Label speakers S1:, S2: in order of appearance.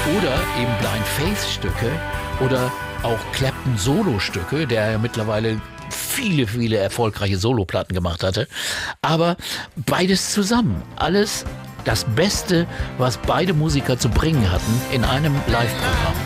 S1: Oder eben Blind Faith Stücke oder auch Clapton Solo-Stücke, der ja mittlerweile viele erfolgreiche Soloplatten gemacht hatte. Aber beides zusammen, alles das Beste, was beide Musiker zu bringen hatten in einem Live-Programm.